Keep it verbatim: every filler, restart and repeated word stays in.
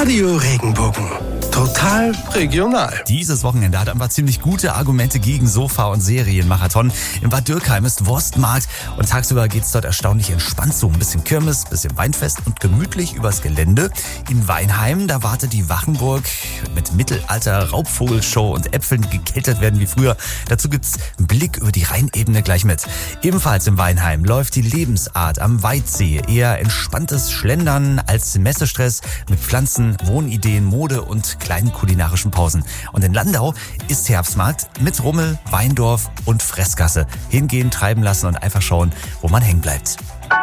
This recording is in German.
Radio Regenbogen. Total regional. Dieses Wochenende hat einfach ziemlich gute Argumente gegen Sofa- und Serienmarathon. In Bad Dürkheim ist Wurstmarkt und tagsüber geht's dort erstaunlich entspannt so. Ein bisschen Kirmes, bisschen Weinfest und gemütlich übers Gelände. In Weinheim, da wartet die Wachenburg mit Mittelalter, Raubvogelshow und Äpfeln, die gekeltert werden wie früher. Dazu gibt's einen Blick über die Rheinebene gleich mit. Ebenfalls in Weinheim läuft die Lebensart am Weitsee. Eher entspanntes Schlendern als Messestress mit Pflanzen, Wohnideen, Mode und kleinen kulinarischen Pausen. Und in Landau ist Herbstmarkt mit Rummel, Weindorf und Fressgasse. Hingehen, treiben lassen und einfach schauen, wo man hängen bleibt.